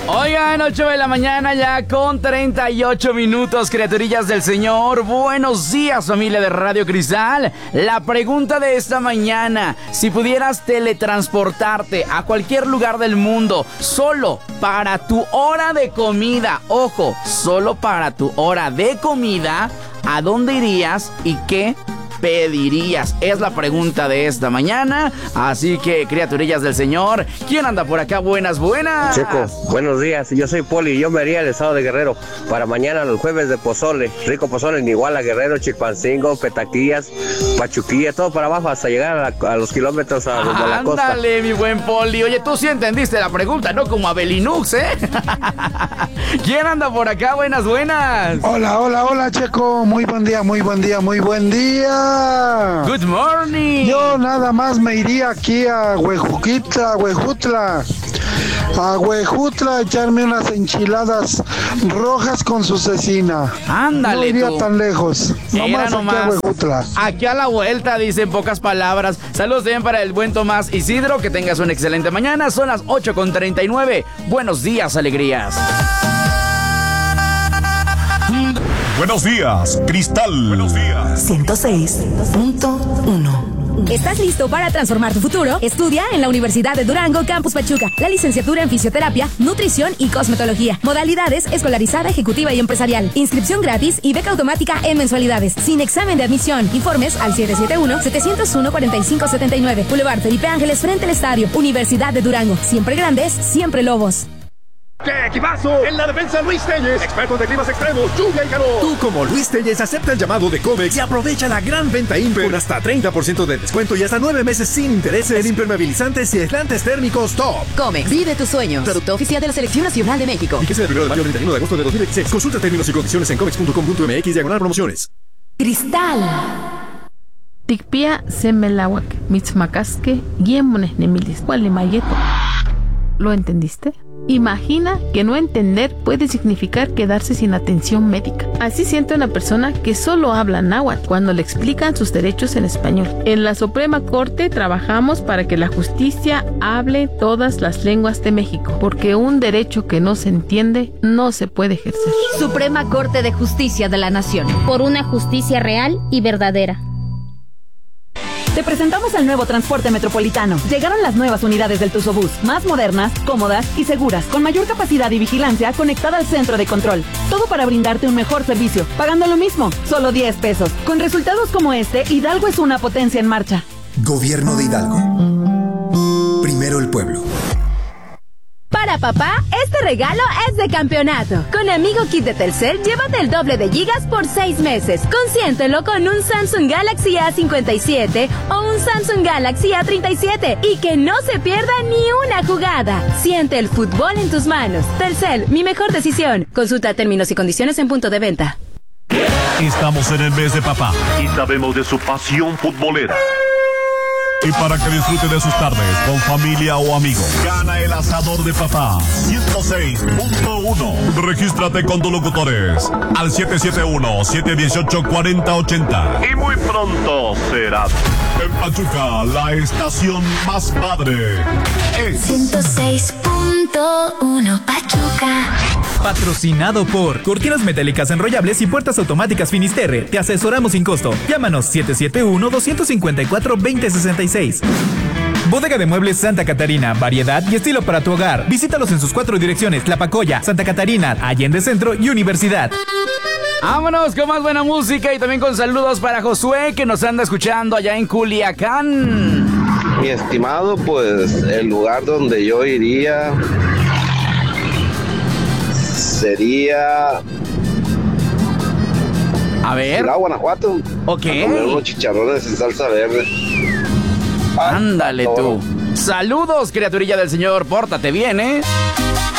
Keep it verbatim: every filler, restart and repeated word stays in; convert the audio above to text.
Oigan, ocho de la mañana ya con treinta y ocho minutos, criaturillas del Señor. Buenos días, familia de Radio Cristal. La pregunta de esta mañana: si pudieras teletransportarte a cualquier lugar del mundo solo para tu hora de comida, ojo, solo para tu hora de comida, ¿a dónde irías y qué pedirías? Es la pregunta de esta mañana. Así que, criaturillas del Señor, ¿quién anda por acá? Buenas, buenas. Checo, buenos días. Yo soy Poli y yo me iría al estado de Guerrero para mañana, los jueves de pozole. Rico pozole en Iguala, Guerrero, Chilpancingo, Petaquillas, Pachuquilla, todo para abajo hasta llegar a, la, a los kilómetros a, a la costa. Ándale, mi buen Poli. Oye, tú sí entendiste la pregunta, no como Abelinux, ¿eh? ¿Quién anda por acá? Buenas, buenas. Hola, hola, hola, Checo. Muy buen día, muy buen día, muy buen día. Good morning. Yo nada más me iría aquí a Huejuquitla, Huejutla, a Huejutla a echarme unas enchiladas rojas con su cecina. Ándale, no iría tú. tan lejos. Nomás, nomás aquí a Huejutla. Aquí a la vuelta, dice en pocas palabras. Saludos bien para el buen Tomás Isidro. Que tengas una excelente mañana. Son las ocho con treinta y nueve. Buenos días, alegrías. Buenos días, Cristal. Buenos días. ciento seis punto uno. ¿Estás listo para transformar tu futuro? Estudia en la Universidad de Durango, Campus Pachuca, la licenciatura en Fisioterapia, Nutrición y Cosmetología. Modalidades: escolarizada, ejecutiva y empresarial. Inscripción gratis y beca automática en mensualidades. Sin examen de admisión. Informes al siete siete uno, siete cero uno, cuatro cinco siete nueve. Boulevard Felipe Ángeles, frente al estadio. Universidad de Durango. Siempre grandes, siempre lobos. ¡Qué equipazo! En la defensa, Luis Telles, expertos de climas extremos, lluvia y calor. Tú, como Luis Telles, acepta el llamado de Comex y aprovecha la gran venta Imper con hasta treinta por ciento de descuento y hasta nueve meses sin intereses en impermeabilizantes y aislantes térmicos Top. Comex, vive tus sueños. Producto oficial de la Selección Nacional de México. Y que sea del primero de mayo al treinta y uno de agosto de dos mil veintiséis. Consulta términos y condiciones en comex punto com punto m x diagonal promociones. Cristal. Tikpia semelawak, mitzmacasque, guiemones nemilis, mayeto. ¿Lo entendiste? Imagina que no entender puede significar quedarse sin atención médica. Así siente una persona que solo habla náhuatl cuando le explican sus derechos en español. En la Suprema Corte trabajamos para que la justicia hable todas las lenguas de México, porque un derecho que no se entiende no se puede ejercer. Suprema Corte de Justicia de la Nación. Por una justicia real y verdadera. Te presentamos el nuevo transporte metropolitano. Llegaron las nuevas unidades del Tuzobús, más modernas, cómodas y seguras, con mayor capacidad y vigilancia conectada al centro de control. Todo para brindarte un mejor servicio, pagando lo mismo, solo diez pesos. Con resultados como este, Hidalgo es una potencia en marcha. Gobierno de Hidalgo. Primero el pueblo. Para papá, este regalo es de campeonato. Con Amigo Kit de Telcel, llévate el doble de gigas por seis meses. Consiéntelo con un Samsung Galaxy A cincuenta y siete o un Samsung Galaxy A treinta y siete y que no se pierda ni una jugada. Siente el fútbol en tus manos. Telcel, mi mejor decisión. Consulta términos y condiciones en punto de venta. Estamos en el mes de papá y sabemos de su pasión futbolera. Y para que disfrute de sus tardes con familia o amigos, gana el asador de papá ciento seis punto uno. Regístrate con tus locutores al siete siete uno, siete uno ocho, cuatro cero ocho cero. Y muy pronto será en Pachuca, la estación más padre. Es ciento seis punto uno Pachuca. Patrocinado por Cortinas Metálicas Enrollables y Puertas Automáticas Finisterre. Te asesoramos sin costo. Llámanos siete siete uno, dos cinco cuatro, dos cero seis seis. Bodega de Muebles Santa Catarina. Variedad y estilo para tu hogar. Visítalos en sus cuatro direcciones: Tlapacoya, Santa Catarina, Allende Centro y Universidad. Vámonos con más buena música y también con saludos para Josué, que nos anda escuchando allá en Culiacán. Mi estimado, pues el lugar donde yo iría sería... A ver. Silao, Guanajuato. Ok. A comer unos chicharrones en salsa verde. Ándale tú. Saludos, criaturilla del Señor. Pórtate bien, ¿eh?